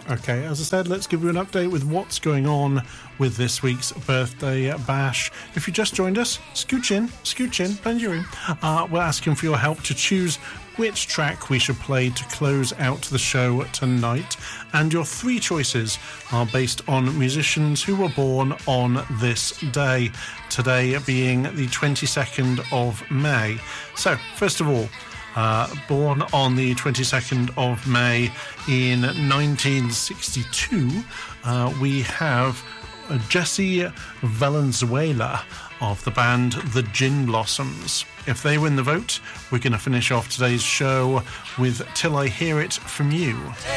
Okay, as I said, let's give you an update with what's going on with this week's birthday bash. If you just joined us, scooch in, bend your room. We're asking for your help to choose which track we should play to close out the show tonight. And your three choices are based on musicians who were born on this day. Today being the 22nd of May. So, first of all, born on the 22nd of May in 1962, we have Jesse Valenzuela of the band The Gin Blossoms. If they win the vote, we're going to finish off today's show with Till I Hear It From You.